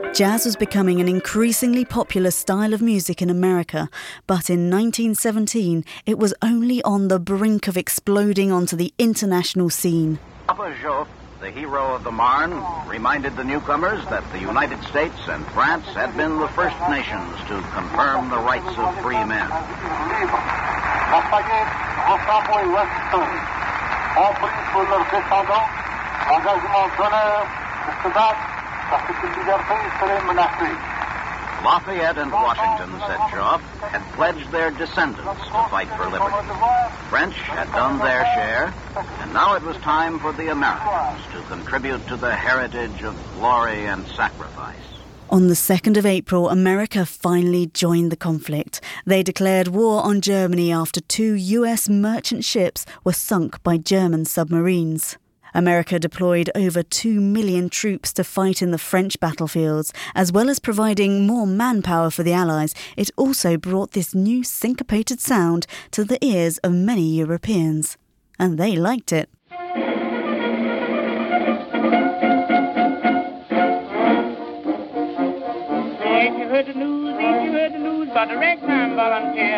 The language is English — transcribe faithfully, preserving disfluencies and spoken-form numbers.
Jazz was becoming an increasingly popular style of music in America, but in nineteen seventeen it was only on the brink of exploding onto the international scene. Papa Joffre, the hero of the Marne, reminded the newcomers that the United States and France had been the first nations to confirm the rights of free men. Lafayette and Washington, said Joffre, had pledged their descendants to fight for liberty. French had done their share, and now it was time for the Americans to contribute to the heritage of glory and sacrifice. On the second of April, America finally joined the conflict. They declared war on Germany after two U S merchant ships were sunk by German submarines. America deployed over two million troops to fight in the French battlefields. As well as providing more manpower for the Allies, it also brought this new syncopated sound to the ears of many Europeans. And they liked it. If you heard the news, if you heard the news about the ragtime volunteer,